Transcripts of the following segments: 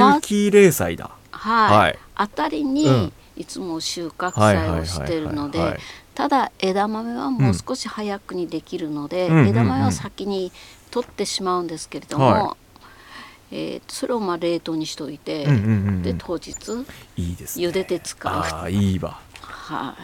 有機零菜だ。 はい、 はい、 あたりにいつも収穫祭をしてるので、ただ枝豆はもう少し早くにできるので、枝豆は先に取ってしまうんですけれども、それをまあ冷凍にしておいて、で当日いいですね、 茹でて使う。 あ、いいわ、 はい、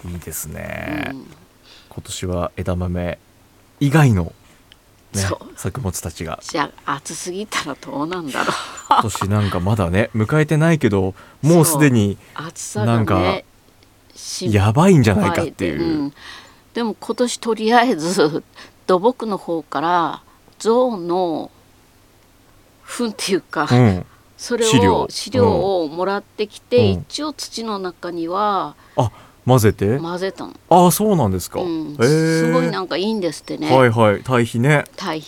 いいですね、今年は枝豆以外の、ね、作物たちが。 じゃあ暑すぎたらどうなんだろう今年なんかまだね迎えてないけど、もうすでになんかやばいんじゃないかっていう、 でも今年とりあえず土木の方から象の糞っていうか、それを飼料をもらってきて、一応土の中には混ぜたの。ああ、そうなんですか、 すごいなんかいいんですってね。 はいはい、堆肥ね。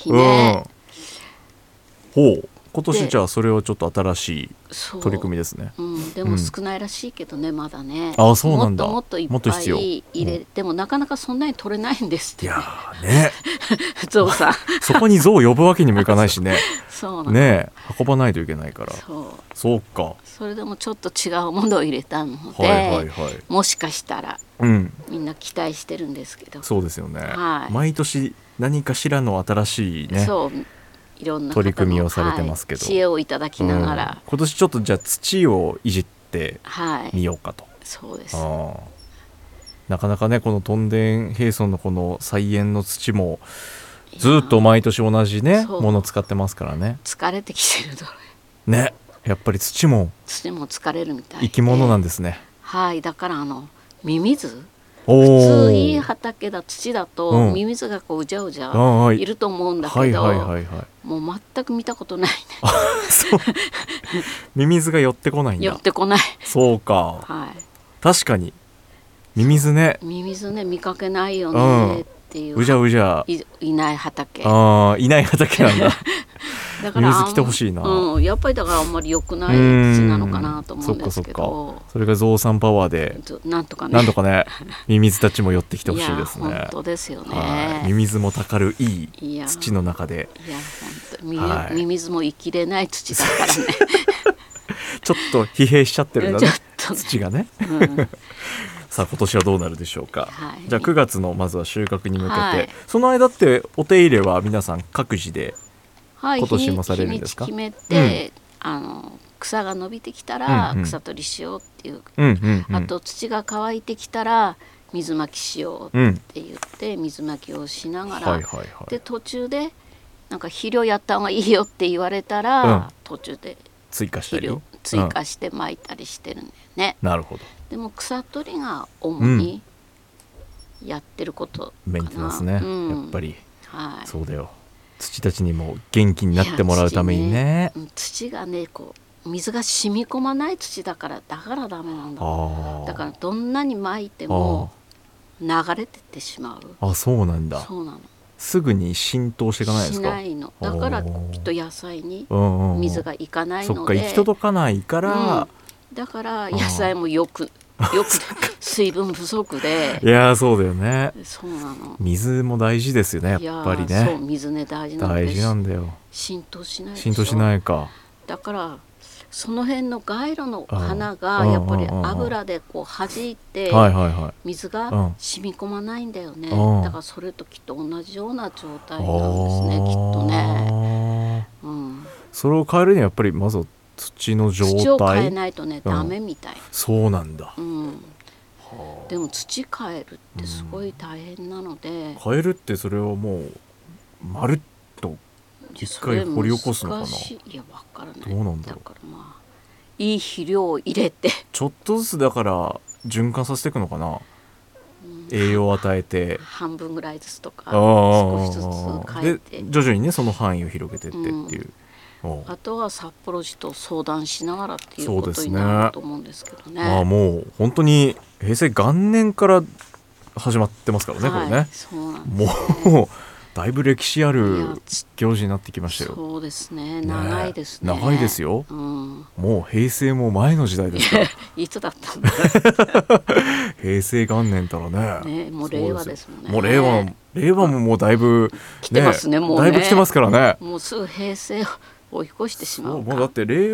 ほう、今年じゃあそれはちょっと新しい取り組みですね。 でも少ないらしいけどね、まだね。 ああ、そうなんだ。 もっといっぱい入れてもなかなかそんなに取れないんですってね。 いやね象さんそこに象呼ぶわけにもいかないしねそうなのね、運ばないといけないから。そうか。 それでもちょっと違うものを入れたので、もしかしたら、みんな期待してるんですけど。 そうですよね、毎年何かしらの新しいね、 いろんな取り組みをされてますけど、 知恵をいただきながら、 今年ちょっとじゃあ土をいじってみようかと。 そうです。 なかなかね、この屯田平村のこの菜園の土もずっと毎年同じねものを使ってますからね。 疲れてきてるだろうね。やっぱり土も疲れるみたいで、 生き物なんですね。 はい、だからミミズ、普通いい畑だ土だとミミズがこううじゃうじゃいると思うんだけど、もう全く見たことないねそうミミズが寄ってこないんだ。 寄ってこない。 そうか、確かにミミズね見かけないよねっていう、 うじゃうじゃいない畑。 いない畑なんだだからミミズ来てほしいな。 やっぱりだからあんまり良くない土なのかなと思うんですけど、 それがゾウさんパワーでなんとかねミミズたちも寄ってきてほしいですね。 本当ですよね。 ミミズもたかるいい土の中で、 本当ミミズも生きれない土だからねちょっと疲弊しちゃってるんだね土がねさあ今年はどうなるでしょうか。じゃあ9月のまずは収穫に向けて、その間ってお手入れは皆さん各自で今年もされるんですか。 日にち決めて、草が伸びてきたら草取りしようっていう、あと土が乾いてきたら水まきしようって言って水まきをしながら、で途中でなんか肥料やった方がいいよって言われたら、途中で追加したり追加してまいたりしてるんだよね。 なるほど。 でも草取りが主にやってることかな。 メンテナンスね、やっぱり、そうだよ。土たちにも元気になってもらうためにね。 土がねこう水が染み込まない土だからダメなんだ。だからどんなにまいても流れてってしまう。 そうなんだ。 そうなの。 すぐに浸透していかないですか。 しないの。だからきっと野菜に水がいかないので、 そっか、行き届かないから、 だから野菜もよく水分不足で。 いやそうだよね。 そうなの。 水も大事ですよね、やっぱりね。 そう、水ね大事なんだよ。浸透しないでしょ。 浸透しないか。 だからその辺の街路の花がやっぱり油でこう弾いて水が染み込まないんだよね。だからそれときっと同じような状態なんですね、きっとね。 それを変えるにはやっぱりまず土の状態、 土を変えないとねダメみたい。 そうなんだ。 でも土変えるってすごい大変なので、 変えるってそれはもうまるっと一回掘り起こすのかな。 いや分からない。 どうなんだろう。 だからいい肥料を入れてちょっとずつだから循環させていくのかな。栄養を与えて半分ぐらいずつとか少しずつ変えて、 で徐々にねその範囲を広げていってっていう、 あとは札幌市と相談しながらっていうことになると思うんですけどね。 もう本当に平成元年から始まってますからね、これね。 そうなんですね。 もうだいぶ歴史ある行事になってきましたよ。 そうですね、長いですね。 長いですよ、もう平成も前の時代ですからいつだったんだ平成元年たら ねもう令和ですもんね。 もう令和ももうだいぶ、 来てますね、もうね。 だいぶ来てますからね。 もうすぐ平成を追い越してしまうか。 もうだって令